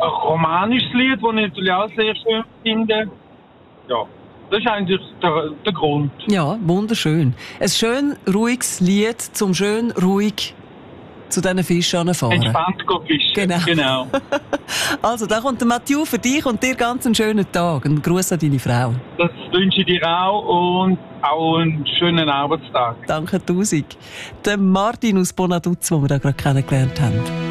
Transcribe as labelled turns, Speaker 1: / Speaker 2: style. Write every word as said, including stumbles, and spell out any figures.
Speaker 1: romanisches Lied, das ich natürlich auch sehr schön finde. Ja, das ist eigentlich der, der Grund.
Speaker 2: Ja, wunderschön. Ein schön ruhiges Lied, zum schön ruhig zu diesen Fischen fahren.
Speaker 1: Entspannt fischen.
Speaker 2: Genau.
Speaker 1: genau.
Speaker 2: Also, da kommt der Mathieu für dich und dir ganz einen schönen Tag. Einen Gruß an deine Frau.
Speaker 1: Das wünsche ich dir auch und auch einen schönen Arbeitstag.
Speaker 2: Danke tausend. Der Martin aus Bonaduz, den wir da gerade kennengelernt haben.